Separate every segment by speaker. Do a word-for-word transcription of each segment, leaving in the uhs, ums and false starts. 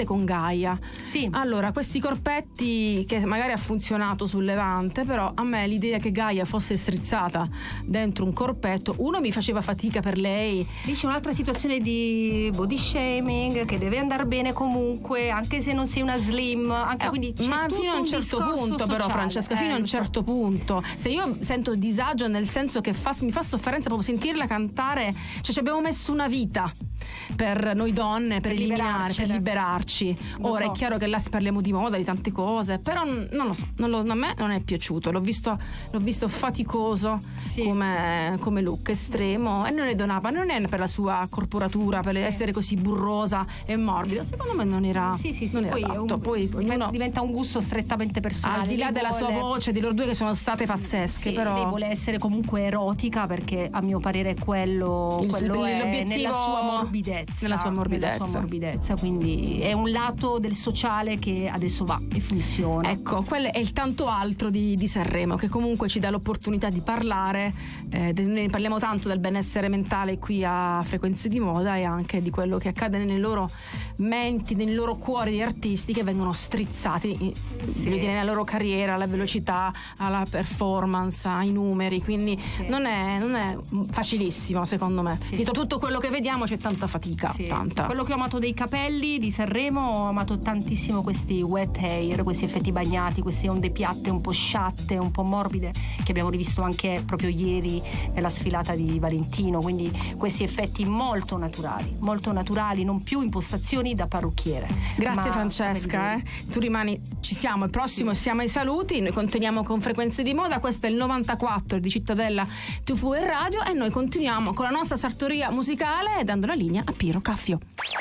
Speaker 1: stai con Gaia.
Speaker 2: Sì.
Speaker 1: Allora, questi corpetti che magari ha funzionato sul Levante, però a me l'idea che Gaia fosse strizzata dentro un corpetto, uno, mi faceva fatica per lei.
Speaker 2: Lì c'è un'altra situazione di body shaming che deve andare bene comunque, anche se non sei una slim, anche
Speaker 1: Eh,
Speaker 2: quindi c'è
Speaker 1: ma
Speaker 2: tutto
Speaker 1: fino a un certo
Speaker 2: discorso
Speaker 1: punto però,
Speaker 2: sociale.
Speaker 1: Francesca, fino
Speaker 2: Eh,
Speaker 1: a un
Speaker 2: lo so.
Speaker 1: certo punto, se io sento disagio nel senso che fa, mi fa sofferenza proprio sentirla cantare, cioè ci abbiamo messo una vita per noi donne, per,
Speaker 2: Per
Speaker 1: eliminare, per
Speaker 2: liberarcene.
Speaker 1: liberarci.
Speaker 2: Lo
Speaker 1: Ora
Speaker 2: so.
Speaker 1: è chiaro che là parliamo di moda, di tante cose, però n- non lo so, non lo- a me non è piaciuto, l'ho visto, l'ho visto faticoso
Speaker 2: Sì.
Speaker 1: come, come look, estremo, e non le donava, non è per la sua corporatura, per
Speaker 2: Sì.
Speaker 1: essere così burrosa e morbida, secondo me non era,
Speaker 2: Sì, sì, sì,
Speaker 1: non era
Speaker 2: poi, è
Speaker 1: adatto.
Speaker 2: un-
Speaker 1: Poi
Speaker 2: diventa,
Speaker 1: ognuno,
Speaker 2: diventa un gusto strettamente personale.
Speaker 1: al di là
Speaker 2: Lei
Speaker 1: della sua
Speaker 2: vuole-
Speaker 1: voce, di loro due che sono state pazzesche,
Speaker 2: Sì,
Speaker 1: però
Speaker 2: lei vuole essere comunque erotica, perché a mio parere è quello,
Speaker 1: Il-
Speaker 2: quello è
Speaker 1: l'obiettivo-
Speaker 2: nella sua morbidezza,
Speaker 1: nella sua morbidezza.
Speaker 2: nella sua morbidezza, quindi è un lato del sociale che adesso va e funziona.
Speaker 1: ecco, quello è il tanto altro di, di Sanremo, che comunque ci dà l'opportunità di parlare, eh, de- ne parliamo tanto del benessere mentale qui a Frequenze di Moda, e anche di quello che accade nelle loro menti, nei loro cuori di artisti che vengono strizzati,
Speaker 2: Sì.
Speaker 1: voglio dire, nella loro carriera, alla
Speaker 2: Sì.
Speaker 1: velocità, alla performance, ai numeri, quindi
Speaker 2: Sì.
Speaker 1: non è, non è facilissimo secondo me.
Speaker 2: Sì.
Speaker 1: Dietro tutto quello che vediamo c'è tanta fatica,
Speaker 2: Sì.
Speaker 1: tanta.
Speaker 2: Quello che ho amato dei capelli di Sanremo, ho amato tantissimo questi wet hair, questi effetti bagnati, queste onde piatte un po' sciatte, un po' morbide, che abbiamo rivisto anche proprio ieri nella sfilata di Valentino, quindi questi effetti molto naturali, molto naturali, non più impostazioni da parrucchiere.
Speaker 1: Grazie
Speaker 2: Ma
Speaker 1: Francesca,
Speaker 2: come
Speaker 1: eh. Tu rimani, ci siamo, il prossimo
Speaker 2: Sì.
Speaker 1: siamo ai saluti, noi continuiamo con Frequenze di Moda, questo è il novantaquattro di Cittadella tivù e Radio, e noi continuiamo con la nostra sartoria musicale dando la linea a Piero Caffio.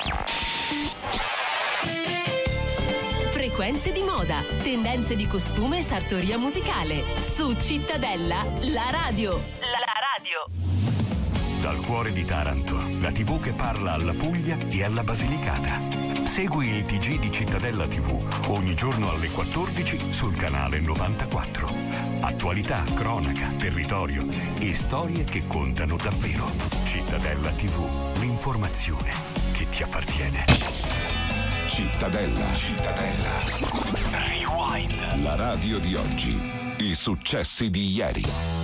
Speaker 3: Frequenze di Moda, tendenze di costume e sartoria musicale. Su Cittadella, la radio. La radio.
Speaker 4: Dal cuore di Taranto, la tivù che parla alla Puglia e alla Basilicata. Segui il T G di Cittadella tivù ogni giorno alle quattordici sul canale novantaquattro. Attualità, cronaca, territorio e storie che contano davvero. Cittadella tivù, l'informazione che ti appartiene.
Speaker 5: Cittadella. Cittadella.
Speaker 4: Rewind.
Speaker 5: La radio di oggi. I successi di ieri.